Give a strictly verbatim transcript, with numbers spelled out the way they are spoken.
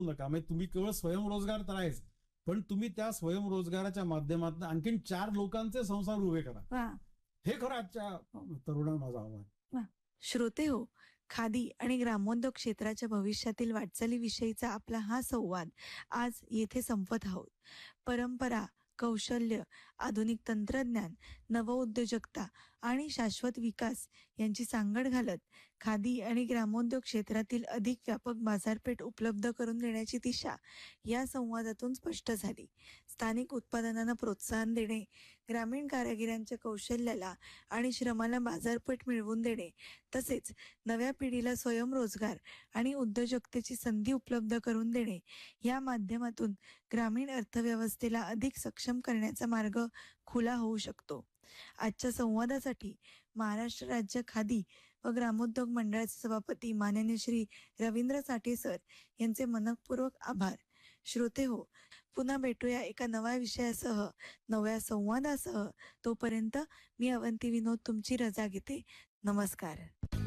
नका. म्हणजे तुम्ही केवळ स्वयंरोजगार तर आहेच, पण तुम्ही त्या स्वयंरोजगाराच्या माध्यमातून आणखीन चार लोकांचे संसार उभे करा. वाह! हे खरं आजच्या तरुणांना माझं आव्हान. वाह! श्रोते हो, खादी आणि ग्रामोद्योग क्षेत्राच्या भविष्यातील वाटचालीविषयीचा आपला हा संवाद आज येथे संपत आहोत. परंपरा, कौशल्य, आधुनिक तंत्रज्ञान, नवउद्योजकता आणि शाश्वत विकास यांची सांगड घालत खादी आणि ग्रामोद्योग क्षेत्रातील अधिक व्यापक बाजारपेठ उपलब्ध करून देण्याची दिशा या संवादातून स्पष्ट झाली. स्थानिक उत्पादनांना प्रोत्साहन देणे, ग्रामीण कारागिरांच्या कौशल्याला आणि श्रमाला बाजारपेठ मिळवून देणे, तसेच नव्या पिढीला स्वयंरोजगार आणि उद्योजकतेची संधी उपलब्ध करून देणे या माध्यमातून ग्रामीण अर्थव्यवस्थेला अधिक सक्षम करण्याचा मार्ग खुला होऊ शकतो. आजच्या संवादासाठी महाराष्ट्र राज्य खादी व ग्रामोद्योग मंडळाचे सभापती माननीय श्री रवींद्र साठे सर यांचे मनपूर्वक आभार. श्रोते हो, पुन्हा भेटूया एका नव्या विषयासह, नव्या संवादासह. तोपर्यंत मी अवंती विनोद तुमची रजा घेते. नमस्कार.